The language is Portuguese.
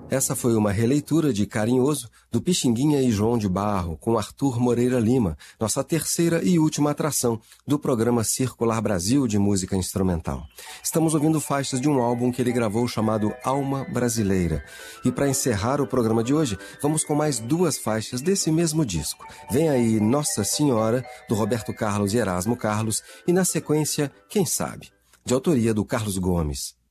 Essa foi uma releitura de Carinhoso, do Pixinguinha e João de Barro, com Arthur Moreira Lima, nossa terceira e última atração do programa Circular Brasil de música instrumental. Estamos ouvindo faixas de um álbum que ele gravou chamado Alma Brasileira. E para encerrar o programa de hoje, vamos com mais duas faixas desse mesmo disco. Vem aí Nossa Senhora, do Roberto Carlos e Erasmo Carlos, e na sequência, Quem Sabe, de autoria do Carlos Gomes.